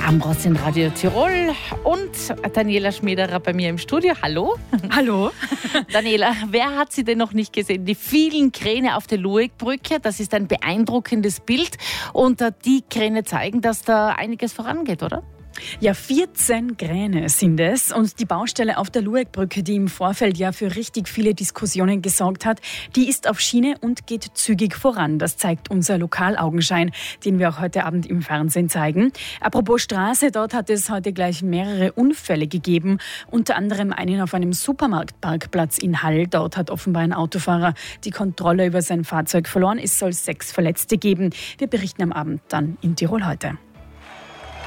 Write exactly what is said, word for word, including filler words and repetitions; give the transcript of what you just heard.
Ambros in Radio Tirol und Daniela Schmederer bei mir im Studio. Hallo. Hallo. Daniela, wer hat sie denn noch nicht gesehen? Die vielen Kräne auf der Luegbrücke, das ist ein beeindruckendes Bild. Und die Kräne zeigen, dass da einiges vorangeht, oder? Ja, vierzehn Kräne sind es. Und die Baustelle auf der Luegbrücke, die im Vorfeld ja für richtig viele Diskussionen gesorgt hat, die ist auf Schiene und geht zügig voran. Das zeigt unser Lokalaugenschein, den wir auch heute Abend im Fernsehen zeigen. Apropos Straße, dort hat es heute gleich mehrere Unfälle gegeben. Unter anderem einen auf einem Supermarktparkplatz in Hall. Dort hat offenbar ein Autofahrer die Kontrolle über sein Fahrzeug verloren. Es soll sechs Verletzte geben. Wir berichten am Abend dann in Tirol heute.